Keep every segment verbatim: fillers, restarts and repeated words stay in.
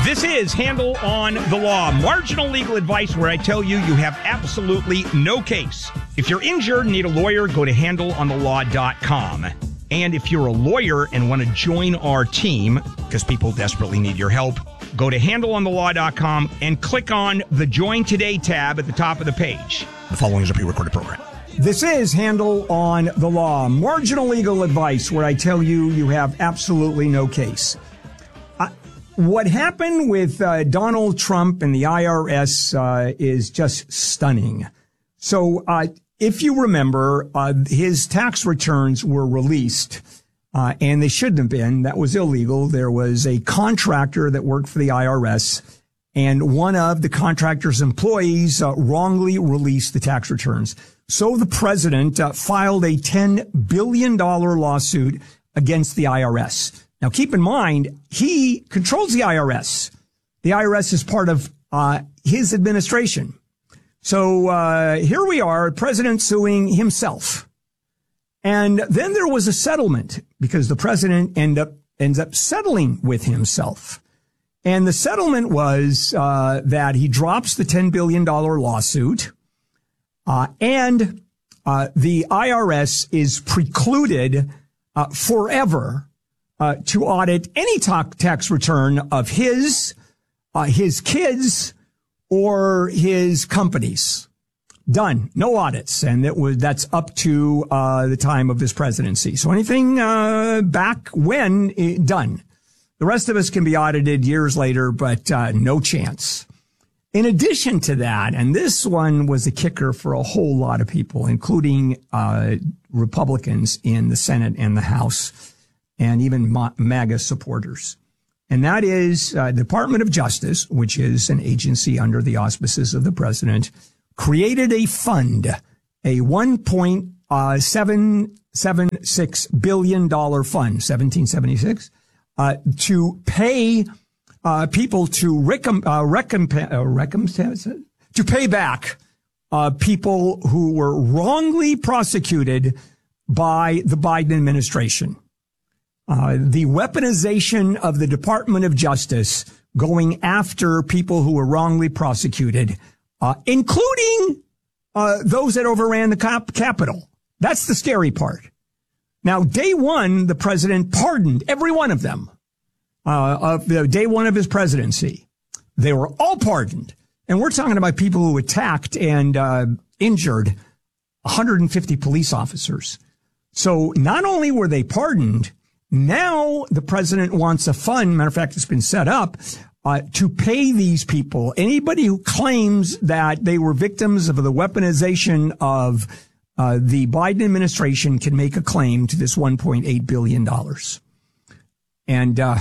This is Handle on the Law, marginal legal advice where I tell you you have absolutely no case. If you're injured and need a lawyer, go to handle on the law dot com. And if you're a lawyer and want to join our team, because people desperately need your help, go to handle on the law dot com and click on the Join Today tab at the top of the page. The following is a pre-recorded program. This is Handle on the Law, marginal legal advice where I tell you you have absolutely no case. What happened with uh, Donald Trump and the I R S uh, is just stunning. So uh, if you remember, uh, his tax returns were released, uh, and they shouldn't have been. That was illegal. There was a contractor that worked for the I R S, and one of the contractor's employees uh, wrongly released the tax returns. So the president uh, filed a ten billion dollars lawsuit against the I R S. Now, keep in mind, he controls the I R S. The I R S is part of uh, his administration. So uh, here we are, president suing himself. And then there was a settlement because the president end up ends up settling with himself. And the settlement was uh, that he drops the ten billion dollars lawsuit uh, and uh, the I R S is precluded uh, forever Uh, to audit any tax return of his, uh, his kids or his companies. Done. No audits. And it was, that's up to, uh, the time of this presidency. So anything, uh, back when, eh, done. The rest of us can be audited years later, but, uh, no chance. In addition to that, and this one was a kicker for a whole lot of people, including, uh, Republicans in the Senate and the House, and even MAGA supporters. And that is uh, Department of Justice, which is an agency under the auspices of the president, created a fund, a one point seven seven six billion dollars fund, seventeen seventy-six, uh, to pay uh, people to recomp- uh, recomp- uh, recompense, to pay back uh, people who were wrongly prosecuted by the Biden administration. Uh, the weaponization of the Department of Justice going after people who were wrongly prosecuted, uh, including uh, those that overran the cap- Capitol. That's the scary part. Now, day one, the president pardoned every one of them uh, of the day one of his presidency. They were all pardoned. And we're talking about people who attacked and uh, injured one hundred fifty police officers. So not only were they pardoned, now the president wants a fund, matter of fact, it's been set up, uh, to pay these people. Anybody who claims that they were victims of the weaponization of uh, the Biden administration can make a claim to this one point eight billion dollars. And, uh,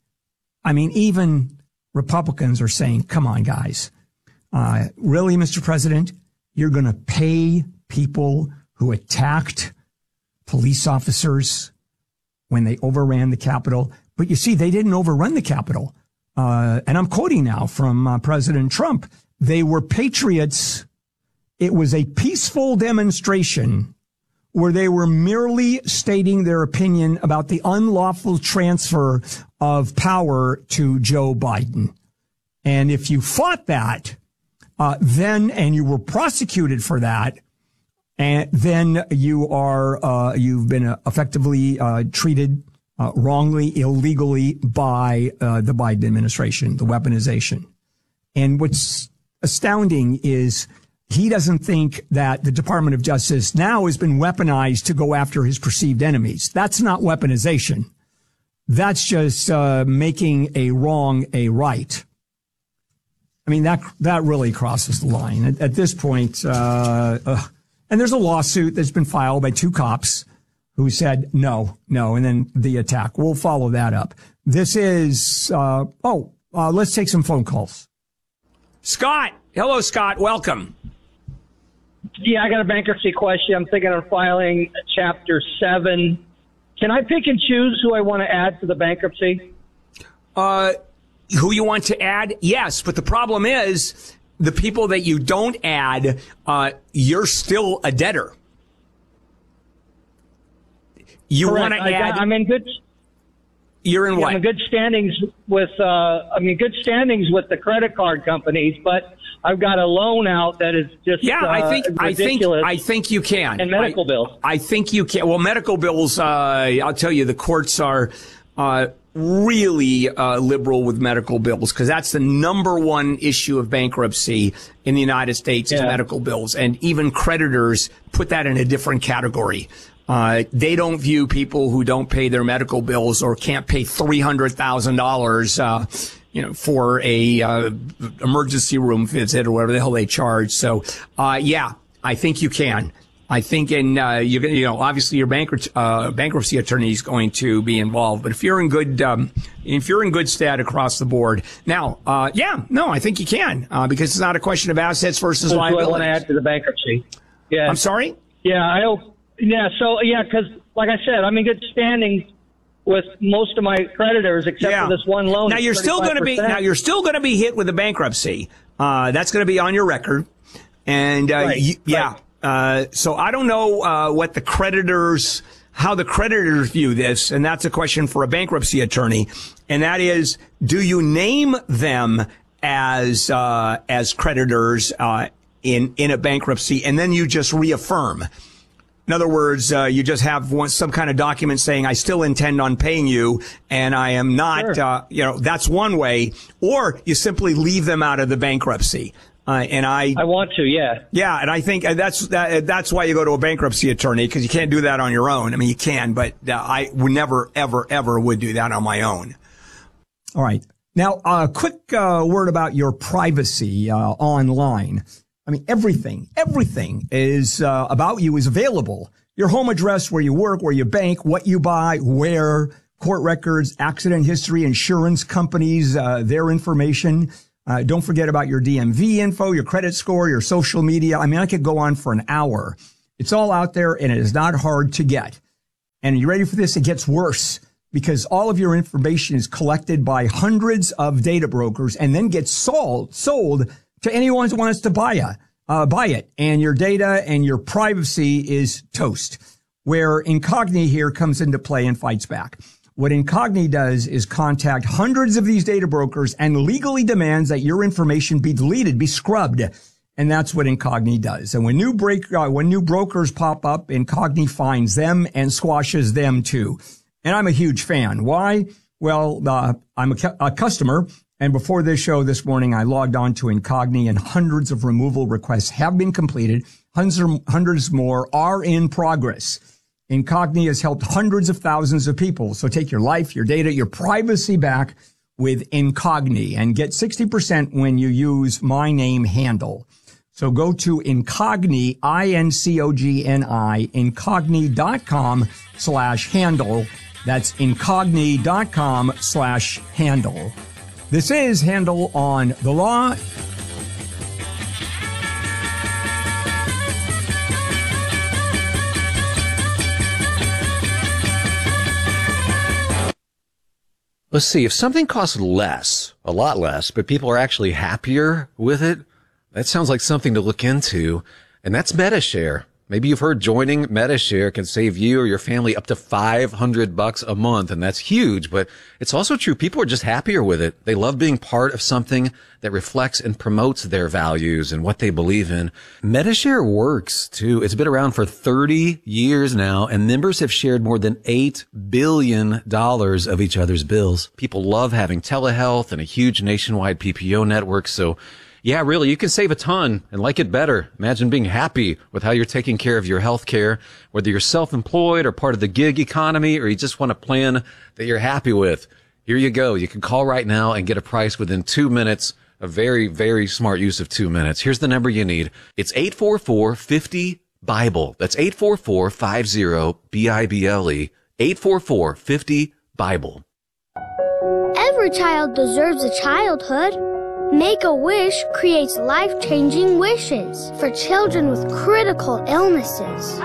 I mean, even Republicans are saying, come on, guys. Uh, really, Mister President, you're going to pay people who attacked police officers when they overran the Capitol. But you see, they didn't overrun the Capitol. Uh, and I'm quoting now from uh, President Trump. They were patriots. It was a peaceful demonstration where they were merely stating their opinion about the unlawful transfer of power to Joe Biden. And if you fought that, uh, then, and you were prosecuted for that, and then you are, uh, you've been uh, effectively, uh, treated, uh, wrongly, illegally by, uh, the Biden administration, the weaponization. And what's astounding is he doesn't think that the Department of Justice now has been weaponized to go after his perceived enemies. That's not weaponization. That's just, uh, making a wrong a right. I mean, that, that really crosses the line. At, at this point, uh, uh and there's a lawsuit that's been filed by two cops who said no, no, and then the attack. We'll follow that up. This is, uh, oh, uh, let's take some phone calls. Scott. Hello, Scott. Welcome. Yeah, I got a bankruptcy question. I'm thinking of filing Chapter seven. Can I pick and choose who I want to add to the bankruptcy? Uh, who you want to add? Yes, but the problem is the people that you don't add, uh, you're still a debtor. You want to add. I'm in good. You're in what? I'm in good standings with, uh, I'm in good standings with the credit card companies, but I've got a loan out that is just yeah. Uh, I think I think ridiculous. I think you can. And medical I, bills. I think you can. Well, medical bills. Uh, I'll tell you, the courts are uh, really uh, liberal with medical bills because that's the number one issue of bankruptcy in the United States is Yeah. medical bills, and even creditors put that in a different category. Uh, they don't view people who don't pay their medical bills or can't pay three hundred thousand dollars, uh, you know, for a, uh, emergency room visit or whatever the hell they charge. So, uh, yeah, I think you can. I think in, uh, you're gonna, you know, obviously your bankrupt, uh, bankruptcy attorney is going to be involved, but if you're in good, um, if you're in good stead across the board. Now, uh, yeah, no, I think you can, uh, because it's not a question of assets versus That's what I liabilities. want to add to the bankruptcy. Yeah. I'm sorry? Yeah, I hope. Yeah, so, yeah, because, like I said, I'm in good standing with most of my creditors except Yeah. for this one loan. Now at you're still going to be, thirty-five percent. now you're still going to be hit with a bankruptcy. Uh, that's going to be on your record. And, uh, Right, you, yeah. right. Uh, so I don't know, uh, what the creditors, how the creditors view this. And that's a question for a bankruptcy attorney. And that is, do you name them as, uh, as creditors, uh, in, in a bankruptcy and then you just reaffirm? In other words, uh, you just have one, some kind of document saying, I still intend on paying you and I am not, Sure. uh, you know, that's one way. Or you simply leave them out of the bankruptcy. Uh, and I, I want to, yeah. yeah, and I think that's, that, that's why you go to a bankruptcy attorney because you can't do that on your own. I mean, you can, but uh, I would never, ever, ever would do that on my own. All right. Now, a uh, quick uh, word about your privacy uh, online. I mean, everything, everything is uh, about you is available. Your home address, where you work, where you bank, what you buy, where, court records, accident history, insurance companies, uh, their information. Uh, don't forget about your D M V info, your credit score, your social media. I mean, I could go on for an hour. It's all out there and it is not hard to get. And you ready for this? It gets worse because all of your information is collected by hundreds of data brokers and then gets sold, sold to anyone who wants to buy it, uh, buy it. And your data and your privacy is toast. Where Incogni here comes into play and fights back. What Incogni does is contact hundreds of these data brokers and legally demands that your information be deleted, be scrubbed. And that's what Incogni does. And when new break, uh, when new brokers pop up, Incogni finds them and squashes them too. And I'm a huge fan. Why? Well, uh, I'm a, cu- a customer. And before this show this morning, I logged on to Incogni and hundreds of removal requests have been completed. Hundreds, hundreds more are in progress. Incogni has helped hundreds of thousands of people. So take your life, your data, your privacy back with Incogni and get sixty percent when you use my name handle. So go to Incogni, I N C O G N I, incogni.com slash handle. That's incogni.com slash handle. This is Handle on the Law. Let's see, if something costs less, a lot less, but people are actually happier with it, that sounds like something to look into. And that's MediShare. Maybe you've heard joining MediShare can save you or your family up to five hundred bucks a month. And that's huge, but it's also true. People are just happier with it. They love being part of something that reflects and promotes their values and what they believe in. MediShare works too. It's been around for thirty years now, and members have shared more than eight billion dollars of each other's bills. People love having telehealth and a huge nationwide P P O network. So yeah, really, you can save a ton and like it better. Imagine being happy with how you're taking care of your health care, whether you're self-employed or part of the gig economy, or you just want a plan that you're happy with. Here you go. You can call right now and get a price within two minutes. A very, very smart use of two minutes. Here's the number you need. It's eight four four, five zero, BIBLE. That's eight four four, five zero, B I B L E. eight four four, five zero, BIBLE. Every child deserves a childhood. Make-A-Wish creates life-changing wishes for children with critical illnesses.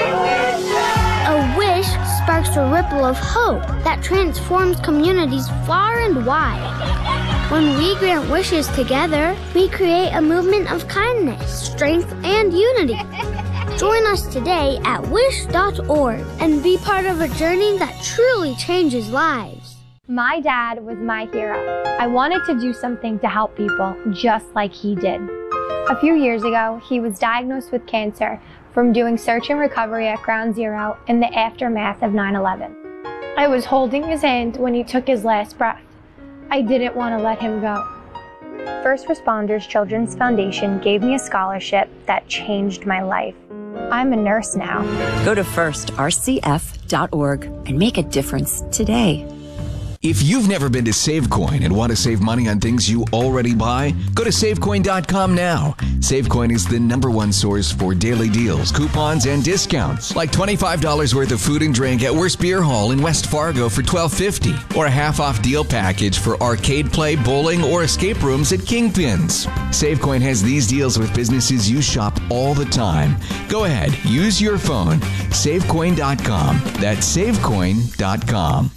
A wish sparks a ripple of hope that transforms communities far and wide. When we grant wishes together, we create a movement of kindness, strength, and unity. Join us today at wish dot org and be part of a journey that truly changes lives. My dad was my hero. I wanted to do something to help people just like he did. A few years ago, he was diagnosed with cancer from doing search and recovery at Ground Zero in the aftermath of nine eleven. I was holding his hand when he took his last breath. I didn't want to let him go. First Responders Children's Foundation gave me a scholarship that changed my life. I'm a nurse now. Go to first r c f dot org and make a difference today. If you've never been to SaveCoin and want to save money on things you already buy, go to save coin dot com now. SaveCoin is the number one source for daily deals, coupons, and discounts. Like twenty-five dollars worth of food and drink at Worst Beer Hall in West Fargo for twelve fifty, or a half-off deal package for arcade play, bowling, or escape rooms at Kingpins. SaveCoin has these deals with businesses you shop all the time. Go ahead, use your phone. save coin dot com. That's save coin dot com.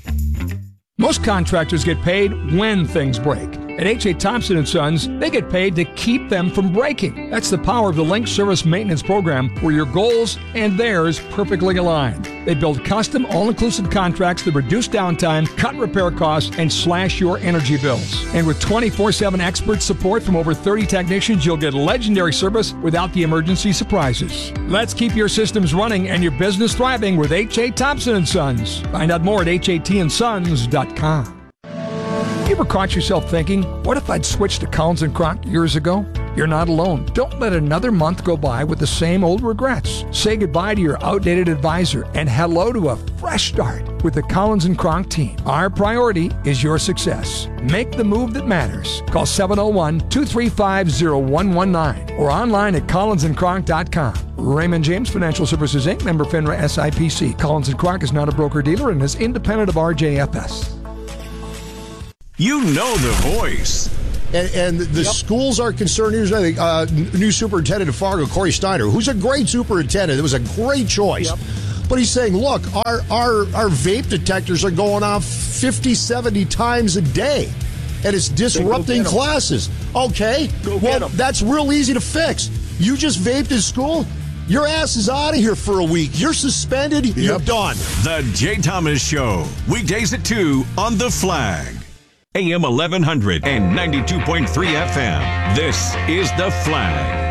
Most contractors get paid when things break. At H A. Thompson and Sons, they get paid to keep them from breaking. That's the power of the Link Service Maintenance Program, where your goals and theirs perfectly align. They build custom, all-inclusive contracts that reduce downtime, cut repair costs, and slash your energy bills. And with twenty-four seven expert support from over thirty technicians, you'll get legendary service without the emergency surprises. Let's keep your systems running and your business thriving with H A. Thompson and Sons. Find out more at H A T and sons dot com. You ever caught yourself thinking, what if I'd switched to Collins and Kronk years ago? You're not alone. Don't let another month go by with the same old regrets. Say goodbye to your outdated advisor and hello to a fresh start with the Collins and Kronk team. Our priority is your success. Make the move that matters. Call seven oh one, two three five, oh one one nine or online at collins and kronk dot com. Raymond James Financial Services, Incorporated, member FINRA S I P C. Collins and Kronk is not a broker-dealer and is independent of R J F S. You know the voice. And, and the yep. schools are concerned. Here's another uh, new superintendent of Fargo, Corey Steiner, who's a great superintendent. It was a great choice. Yep. But he's saying, look, our, our, our vape detectors are going off fifty, seventy times a day, and it's disrupting classes. Okay, go well, that's real easy to fix. You just vaped in school? Your ass is out of here for a week. You're suspended. Yep. You're done. The Jay Thomas Show, weekdays at two on The Flag. A M eleven hundred and ninety-two point three F M. This is The Flag.